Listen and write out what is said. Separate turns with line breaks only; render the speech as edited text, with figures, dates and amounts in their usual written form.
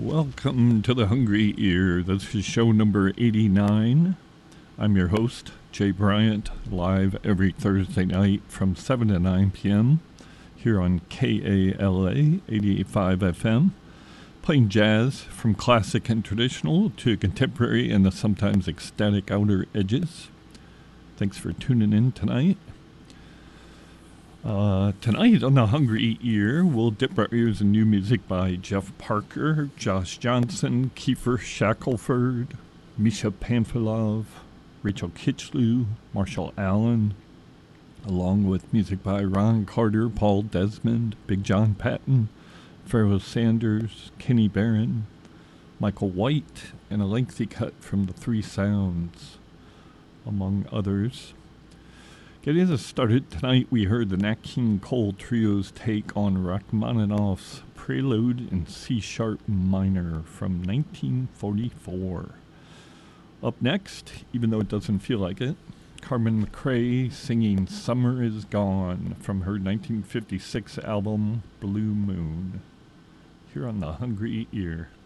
Welcome to the Hungry Ear. This is show number 89. I'm your host, Jay Bryant, live every Thursday night from 7 to 9 p.m. here on KALA 88.5 FM, playing jazz from classic and traditional to contemporary and the sometimes ecstatic outer edges. Thanks for tuning in tonight. Tonight on the Hungry Ear, we'll dip our ears in new music by Jeff Parker, Josh Johnson, Kiefer Shackelford, Misha Panfilov, Rachel Kitchlew, Marshall Allen, along with music by Ron Carter, Paul Desmond, Big John Patton, Pharoah Sanders, Kenny Barron, Michael White, and a lengthy cut from the Three Sounds, among others. Getting us started tonight, we heard the Nat King Cole Trio's take on Rachmaninoff's Prelude in C-sharp minor from 1944. Up next, even though it doesn't feel like it, Carmen McRae singing Summer Is Gone from her 1956 album Blue Moon, here on the Hungry Ear.